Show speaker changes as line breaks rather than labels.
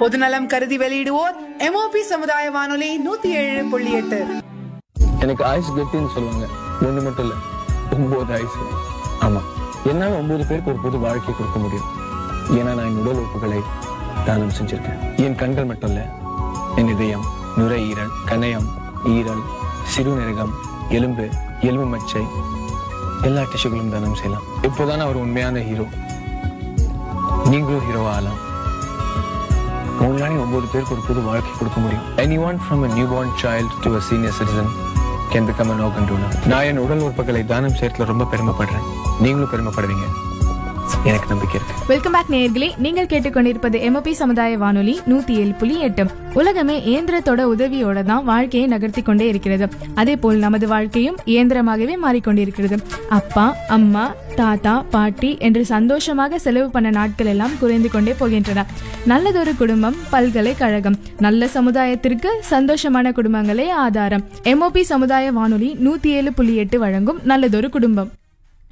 பொதுநலம் கருதி வெளியிடுவோர் MOP சமுதாய வானொலி 107.8.
எனக்கு ஆயுசு கெட்டின்னு சொல்லுவாங்க. ஒண்ணு மட்டும் இல்ல, 9 ஆயுசு. ஆமா, என்னால 9 பேருக்கு ஒரு புது வாழ்க்கை கொடுக்க முடியும். ஏன்னா நான் என் உடல் உறுப்புகளை தானம் செஞ்சிருக்கேன். என் கண்கள் மட்டும் இல்ல, என் இதயம், நுரையீரல், கணையம், ஈரல், சிறுநீரகம், எலும்பு, எலும்பு மச்சை, எல்லா டிஷ்யூகளும் தானம் செய்யலாம். இப்போதான் அவர் உண்மையான ஹீரோ. நீங்களும் ஹீரோவா ஆகலாம். உங்களால 9 பேருக்கு ஒரு புது வாழ்க்கை கொடுக்க முடியும். Anyone from a newborn child to a senior citizen can become an organ donor. நான் என் உடல் உறுப்புகளை தானம் செய்யறதுல ரொம்ப பெருமைப்படுறேன். நீங்களும் பெருமைப்படுவீங்க, எனக்கு நம்பிக்கை இருக்கு.
வெல்கம் பேக் நேயர்களே, நீங்கள் கேட்டுக்கொண்டிருப்பது MOP சமுதாய வானொலி 107.8. உலகமே இயந்திரத்தோட உதவியோட தான் வாழ்க்கையை நகர்த்தி கொண்டே இருக்கிறது. அதே போல் நமது வாழ்க்கையும் இயந்திரமாகவே மாறிக்கொண்டிருக்கிறது. அப்பா, அம்மா, தாத்தா, பாட்டி என்று சந்தோஷமாக செலவு பண்ண நாட்கள் எல்லாம் குறைந்து கொண்டே போகின்றன. நல்லதொரு குடும்பம் பல்கலைக்கழகம். நல்ல சமுதாயத்திற்கு சந்தோஷமான குடும்பங்களே ஆதாரம். MOP சமுதாய வானொலி 107.8 வழங்கும் நல்லதொரு குடும்பம்.